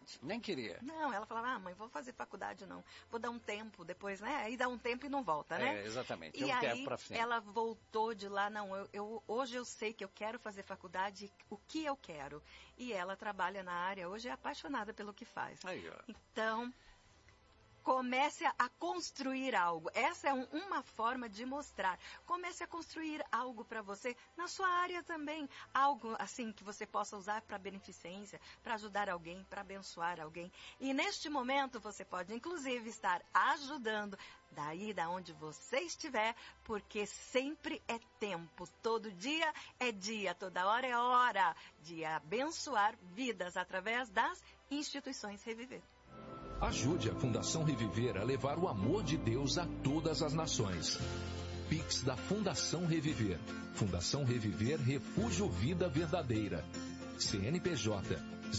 faculdade. Nem queria. Não, ela falava, mãe, vou fazer faculdade não. Vou dar um tempo depois, né? Aí dá um tempo e não volta, né? Exatamente. E aí ela voltou de lá, não, hoje eu sei que eu quero fazer faculdade, o que eu quero. E ela trabalha na área, hoje é apaixonada pelo que faz. Aí, ó. Então, comece a construir algo. Essa é uma forma de mostrar. Comece a construir algo para você, na sua área também. Algo assim que você possa usar para beneficência, para ajudar alguém, para abençoar alguém. E neste momento você pode inclusive estar ajudando daí da onde você estiver, porque sempre é tempo. Todo dia é dia, toda hora é hora de abençoar vidas através das instituições Reviver. Ajude a Fundação Reviver a levar o amor de Deus a todas as nações. Pix da Fundação Reviver. Fundação Reviver Refúgio Vida Verdadeira. CNPJ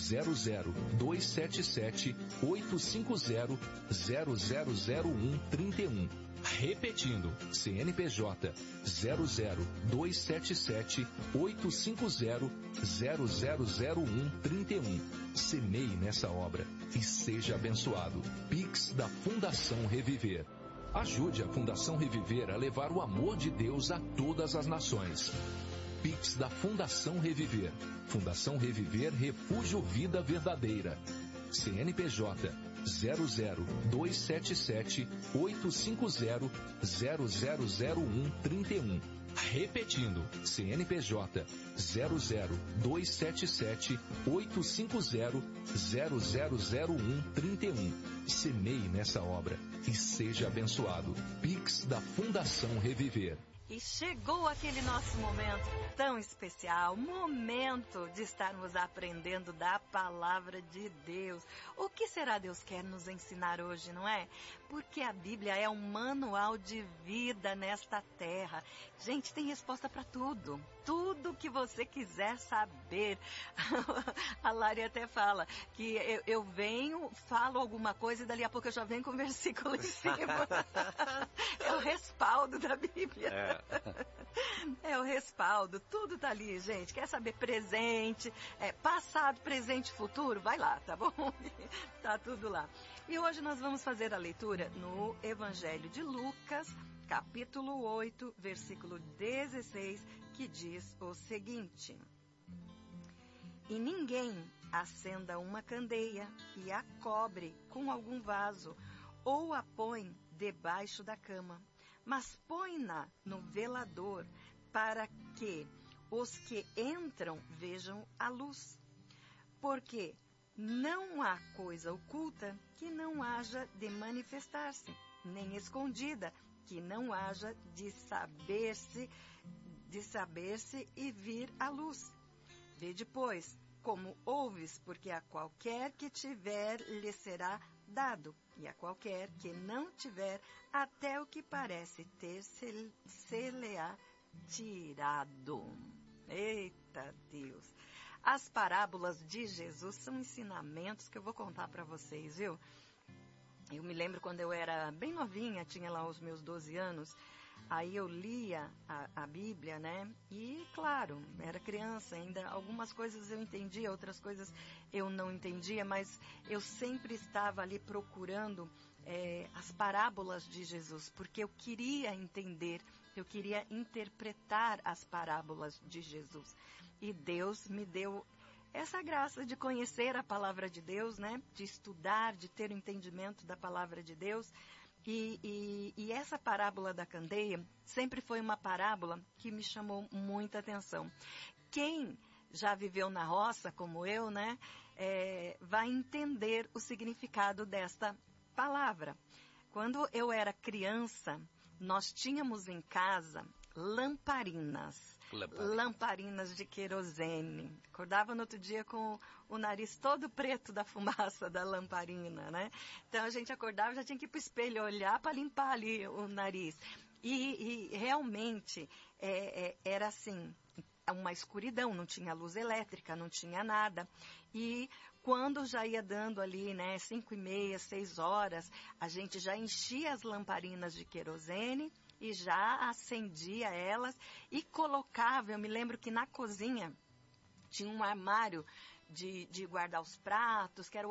00277 850 0001 31. Repetindo, CNPJ 00277 850 0001 31. Semeie nessa obra e seja abençoado. Pix da Fundação Reviver. Ajude a Fundação Reviver a levar o amor de Deus a todas as nações. Pix da Fundação Reviver. Fundação Reviver Refúgio Vida Verdadeira. CNPJ 00277 850 0001 31. Repetindo, CNPJ 00277 850 0001 31. Semeie nessa obra e seja abençoado. Pix da Fundação Reviver. E chegou aquele nosso momento tão especial, momento de estarmos aprendendo da palavra de Deus. O que será Deus quer nos ensinar hoje, não é? Porque a Bíblia é um manual de vida nesta terra. Gente, tem resposta para tudo. Tudo que você quiser saber. A Lari até fala que eu venho, falo alguma coisa e dali a pouco eu já venho com o versículo em cima. É o respaldo da Bíblia. É o respaldo, tudo tá ali, gente. Quer saber presente, passado, presente, futuro? Vai lá, tá bom? Tá tudo lá. E hoje nós vamos fazer a leitura no Evangelho de Lucas, capítulo 8, versículo 16, que diz o seguinte: E ninguém acenda uma candeia e a cobre com algum vaso, ou a põe debaixo da cama, mas põe-na no velador, para que os que entram vejam a luz. Porque não há coisa oculta que não haja de manifestar-se, nem escondida que não haja de saber-se e vir à luz. Vede, pois, como ouves, porque a qualquer que tiver lhe será dado, e a qualquer que não tiver, até o que parece ter se lhe há tirado. Eita Deus! As parábolas de Jesus são ensinamentos que eu vou contar para vocês, viu? Eu me lembro quando eu era bem novinha, tinha lá os meus 12 anos, aí eu lia a Bíblia, né? E, claro, era criança ainda, algumas coisas eu entendia, outras coisas eu não entendia, mas eu sempre estava ali procurando as parábolas de Jesus, porque eu queria entender, eu queria interpretar as parábolas de Jesus. E Deus me deu essa graça de conhecer a palavra de Deus, né? De estudar, de ter o entendimento da palavra de Deus. E essa parábola da candeia sempre foi uma parábola que me chamou muita atenção. Quem já viveu na roça, como eu, né? Vai entender o significado desta palavra. Quando eu era criança, nós tínhamos em casa lamparinas de querosene. Acordava no outro dia com o nariz todo preto da fumaça da lamparina, né? Então a gente acordava e já tinha que ir para o espelho olhar para limpar ali o nariz. E realmente era assim, uma escuridão, não tinha luz elétrica, não tinha nada. E quando já ia dando ali, né, 5:30, 6 horas, a gente já enchia as lamparinas de querosene e já acendia elas e colocava. Eu me lembro que na cozinha tinha um armário de guardar os pratos, que era